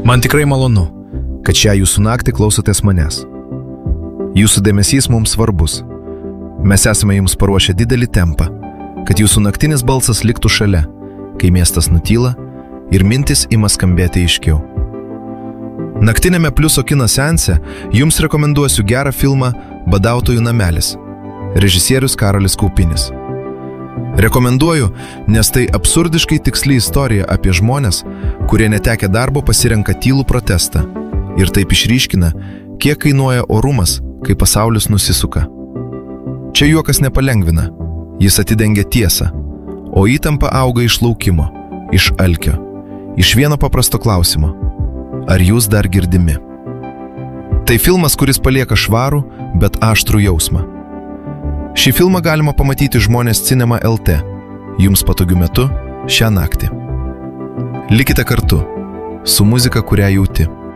Man tikrai malonu, kad šią jūsų naktį klausotės manęs. Jūsų dėmesys mums svarbus. Mes esame jums paruošę didelį tempą, kad jūsų naktinis balsas liktų šalia, kai miestas nutyla ir mintis ima skambėti aiškiau. Naktinėme Pliuso kino seanse jums rekomenduosiu gerą filmą Badautojų namelis, režisierius Karolis Kaupinis. Rekomenduoju, nes tai absurdiškai tiksli istorija apie žmones, kurie netekę darbo pasirenka tylų protestą ir taip išryškina, kiek kainuoja orumas, kai pasaulis nusisuka. Čia juokas nepalengvina, jis atidengia tiesą, o įtampa auga iš laukimo, iš alkio, iš vieno paprasto klausimo. Ar jūs dar girdimi? Tai filmas, kuris palieka švarų, bet aštrų jausmą. Šį filmą galima pamatyti Žmonės Cinema LT, jums patogiu metu šią naktį. Likite kartu, su muzika, kurią jauti.